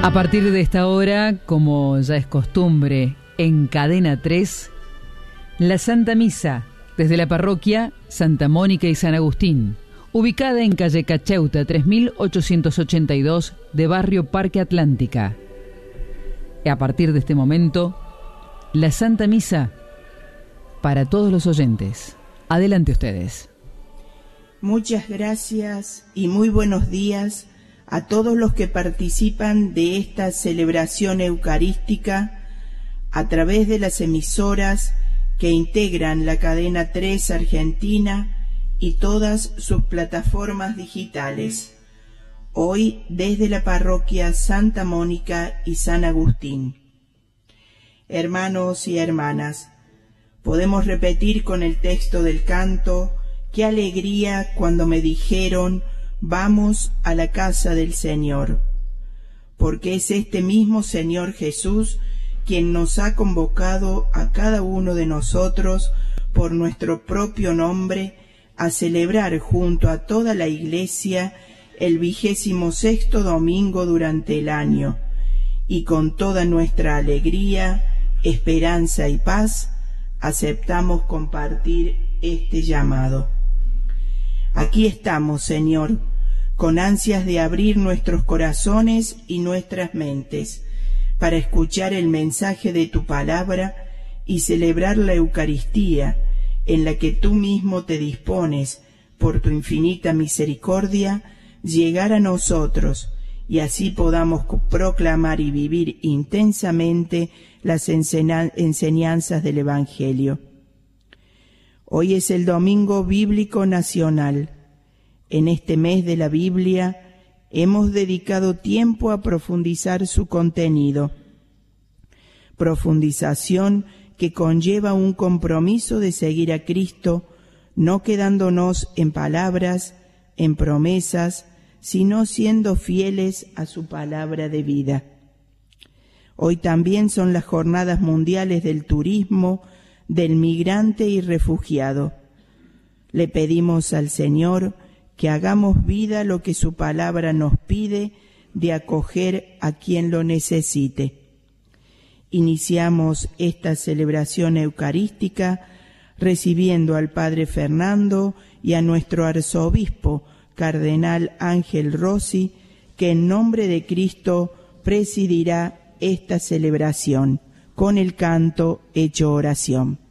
A partir de esta hora, como ya es costumbre, en Cadena 3, la Santa Misa desde la parroquia Santa Mónica y San Agustín, ubicada en calle Cacheuta 3882 de barrio Parque Atlántica. A partir de este momento, la Santa Misa para todos los oyentes. Adelante ustedes. Muchas gracias y muy buenos días a todos los que participan de esta celebración eucarística a través de las emisoras que integran la Cadena 3 Argentina y todas sus plataformas digitales. Hoy desde la parroquia Santa Mónica y San Agustín. Hermanos y hermanas, podemos repetir con el texto del canto: qué alegría cuando me dijeron vamos a la casa del Señor, porque es este mismo Señor Jesús quien nos ha convocado a cada uno de nosotros por nuestro propio nombre a celebrar junto a toda la Iglesia el 26º domingo durante el año, y con toda nuestra alegría, esperanza y paz aceptamos compartir este llamado. Aquí estamos, Señor, con ansias de abrir nuestros corazones y nuestras mentes para escuchar el mensaje de tu palabra y celebrar la Eucaristía en la que tú mismo te dispones, por tu infinita misericordia, llegar a nosotros y así podamos proclamar y vivir intensamente las enseñanzas del Evangelio. Hoy es el Domingo Bíblico Nacional. En este mes de la Biblia hemos dedicado tiempo a profundizar su contenido. Profundización que conlleva un compromiso de seguir a Cristo, no quedándonos en palabras, en promesas, sino siendo fieles a su palabra de vida. Hoy también son las Jornadas Mundiales del Turismo, del Migrante y Refugiado. Le pedimos al Señor que hagamos vida lo que su palabra nos pide de acoger a quien lo necesite. Iniciamos esta celebración eucarística recibiendo al Padre Fernando y a nuestro arzobispo, Cardenal Ángel Rossi, que en nombre de Cristo presidirá esta celebración con el canto hecho oración.